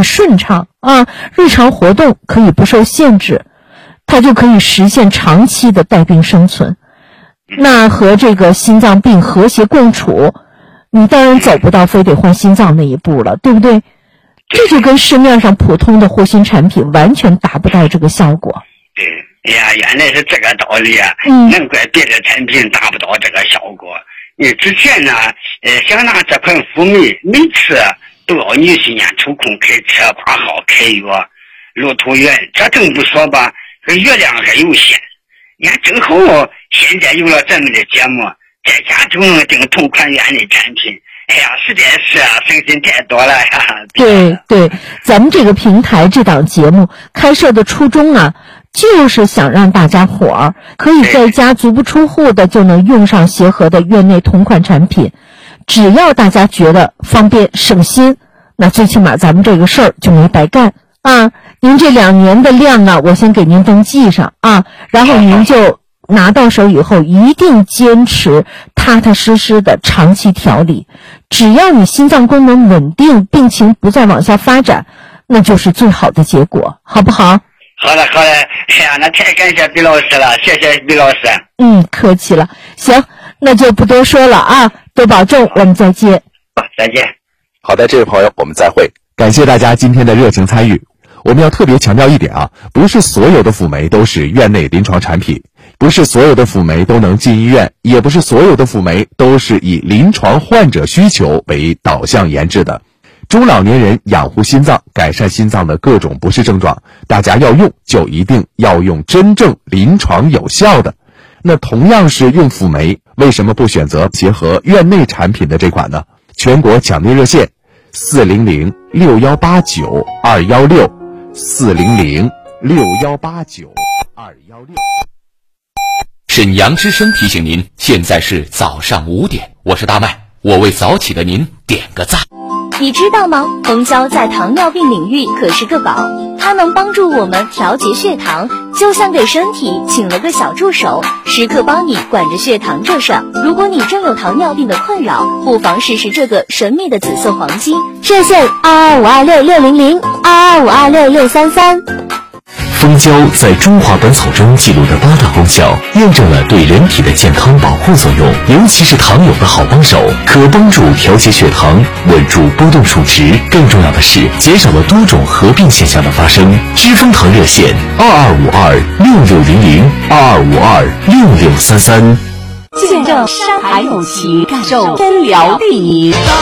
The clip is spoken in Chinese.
顺畅啊，日常活动可以不受限制，它就可以实现长期的带病生存。那和这个心脏病和谐共处，你当然走不到非得换心脏那一步了，对不对？这就跟市面上普通的护心产品完全达不到这个效果。 对，哎呀，原来是这个道理啊！难怪别的产品达不到这个效果。你之前呢，想拿这款辅酶，每次都要女婿呢抽空开车挂号开药，路途远，这更不说吧，这药量还有限。你看，正好现在有了咱们的节目，在家就能订同款原类产品。哎呀，实在是省心太多了呀！ 对，咱们这个平台这档节目开设的初衷啊，就是想让大家伙儿可以在家足不出户的就能用上协和的院内同款产品，只要大家觉得方便省心，那最起码咱们这个事儿就没白干啊！您这2年的量啊，我先给您登记上啊，然后您就拿到手以后一定坚持踏踏实实的长期调理，只要你心脏功能稳定，病情不再往下发展，那就是最好的结果，好不好？ 好的，哎呀，那太感谢毕老师了，谢谢毕老师。 客气了。行，那就不多说了啊，多保重，我们再见。 再见。 好的，这位朋友，我们再会。感谢大家今天的热情参与。我们要特别强调一点啊，不是所有的辅酶都是院内临床产品，不是所有的辅酶都能进医院，也不是所有的辅酶都是以临床患者需求为导向研制的。中老年人养护心脏，改善心脏的各种不适症状，大家要用就一定要用真正临床有效的。那同样是用辅酶，为什么不选择协和院内产品的这款呢？全国抢订热线400-6189-216，400-6189-216。 沈阳之声提醒您，现在是早上5点，我是大麦，我为早起的您点个赞。 你知道吗？蜂胶在糖尿病领域可是个宝，它能帮助我们调节血糖，就像给身体请了个小助手，时刻帮你管着血糖这事儿。如果你正有糖尿病的困扰，不妨试试这个神秘的紫色黄金。 热线22526600，22526633。 蜂胶在中华本草中记录的8大功效，验证了对人体的健康保护作用，尤其是糖友的好帮手，可帮助调节血糖，稳住波动数值。更重要的是，减少了多种合并现象的发生。知蜂堂热线22526600，22526633。 见证山海有情，感受医疗第一。